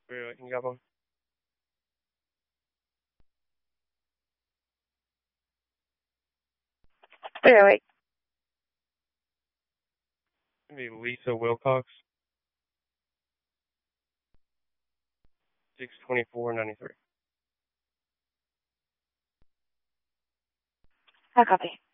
Wait, can you got one? Wait. Maybe Lisa Wilcox. 624.93. I copy.